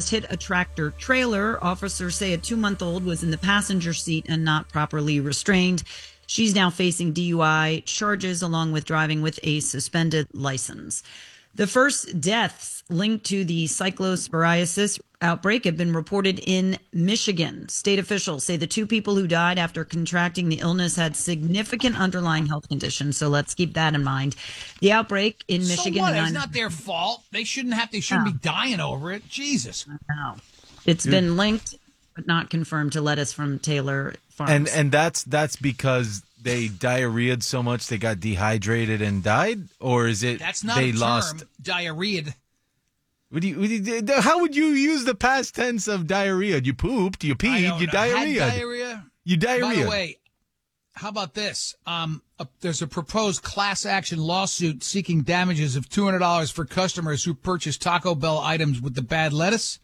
almost hit a tractor trailer. Officers say a 2-month-old was in the passenger seat and not properly restrained. She's now facing DUI charges along with driving with a suspended license. The first deaths linked to the cyclosporiasis outbreak have been reported in Michigan. State officials say the 2 people who died after contracting the illness had significant underlying health conditions. So let's keep that in mind. The outbreak in Michigan. So what? It's not their fault. They shouldn't be dying over it. Jesus. No. It's been linked, but not confirmed to lettuce from Taylor Farms. And that's because they diarrheaed so much they got dehydrated and died? Or is it that's not they a term, lost diarrheaed? How would you use the past tense of diarrhea? You pooped, you peed, you diarrheaed. Diarrhea? You diarrheaed. By the way, how about this? There's a proposed class action lawsuit seeking damages of $200 for customers who purchased Taco Bell items with the bad lettuce.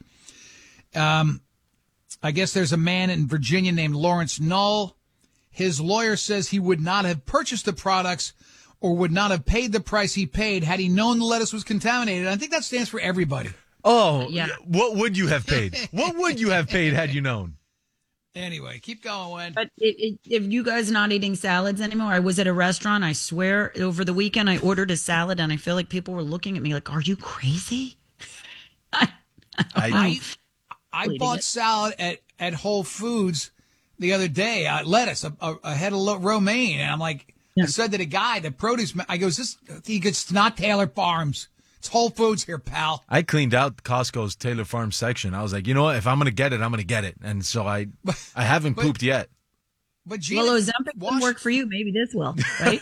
I guess there's a man in Virginia named Lawrence Null. His lawyer says he would not have purchased the products or would not have paid the price he paid had he known the lettuce was contaminated. I think that stands for everybody. Oh, yeah. What would you have paid? What would you have paid had you known? Anyway, keep going, Wen. But if you guys not eating salads anymore, I was at a restaurant, I swear, over the weekend, I ordered a salad, and I feel like people were looking at me like, are you crazy? I bought salad at Whole Foods the other day, lettuce, a head of romaine, and I'm like, I said to the guy, the produce man, I goes, it's not Taylor Farms. It's Whole Foods here, pal. I cleaned out Costco's Taylor Farms section. I was like, you know what? If I'm going to get it, I'm going to get it. And so I haven't pooped yet. But Gina, well, Ozempic didn't work for you. Maybe this will, right?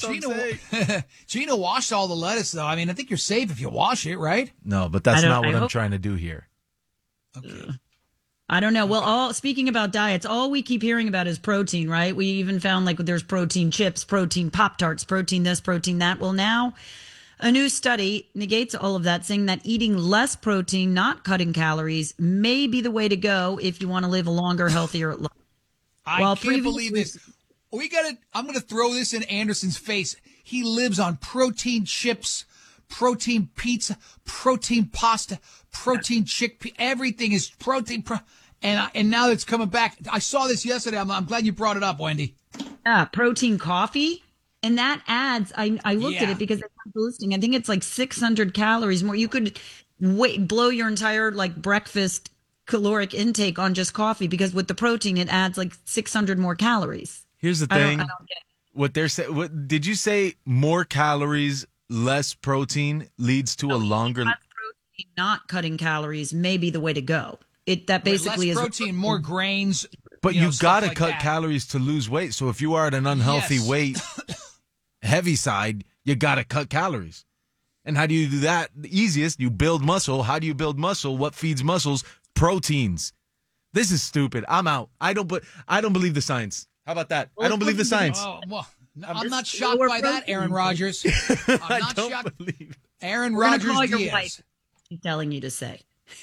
Gina washed all the lettuce, though. I mean, I think you're safe if you wash it, right? No, but that's not what I'm trying to do here. Okay. I don't know. Well, speaking about diets, all we keep hearing about is protein, right? We even found like there's protein chips, protein Pop-Tarts, protein this, protein that. Well, now a new study negates all of that, saying that eating less protein, not cutting calories, may be the way to go if you want to live a longer, healthier life. I can't believe this. I'm going to throw this in Anderson's face. He lives on protein chips, protein pizza, protein pasta, protein chickpea. Everything is protein. And now it's coming back. I saw this yesterday. I'm glad you brought it up, Wendy. Yeah, protein coffee. And that adds, I looked at it because it's boosting. I think it's like 600 calories more. You could blow your entire like breakfast caloric intake on just coffee, because with the protein, it adds like 600 more calories. Here's the thing. I don't get it. What they're saying, what did you say? More calories, less protein leads to a longer. Less protein, not cutting calories may be the way to go. That basically less protein, more grains. But you got to cut calories to lose weight. So if you are at an unhealthy weight, heavy side, you got to cut calories. And how do you do that? The easiest, you build muscle. How do you build muscle? What feeds muscles? Proteins. This is stupid. I'm out. I don't believe the science. How about that? I don't believe the science. I'm not shocked by that, Aaron Rodgers. I'm not shocked. Aaron Rodgers Diaz. He's telling you to say.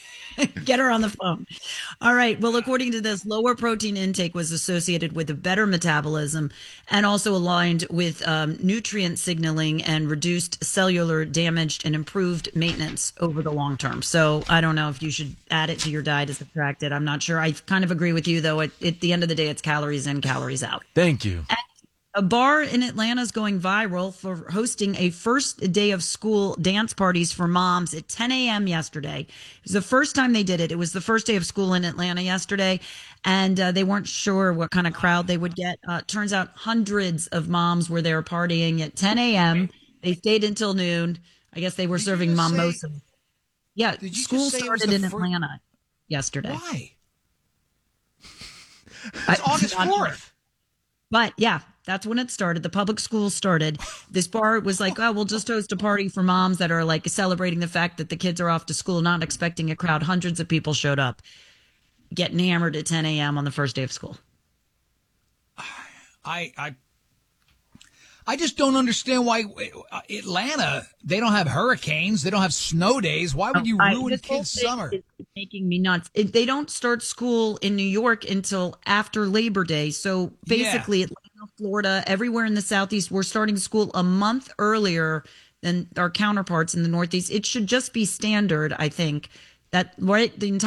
Get her on the phone. All right. Well, according to this, lower protein intake was associated with a better metabolism and also aligned with nutrient signaling and reduced cellular damage and improved maintenance over the long term. So I don't know if you should add it to your diet to subtract it. I'm not sure. I kind of agree with you, though. At the end of the day, it's calories in, calories out. Thank you. A bar in Atlanta is going viral for hosting a first day of school dance parties for moms at 10 a.m. yesterday. It was the first time they did it. It was the first day of school in Atlanta yesterday, and they weren't sure what kind of crowd they would get. Turns out hundreds of moms were there partying at 10 a.m. They stayed until noon. I guess they were serving mimosas. Yeah, school started in Atlanta yesterday. Why? It's August 4th. But yeah, that's when it started. The public schools started. This bar was like, oh, we'll just host a party for moms that are like celebrating the fact that the kids are off to school, not expecting a crowd. Hundreds of people showed up, getting hammered at 10 a.m. on the first day of school. I just don't understand why Atlanta, they don't have hurricanes. They don't have snow days. Why would you ruin kids' summer? It's making me nuts. They don't start school in New York until after Labor Day. So basically, Atlanta, Florida, everywhere in the Southeast, we're starting school a month earlier than our counterparts in the Northeast. It should just be standard, I think, that the entire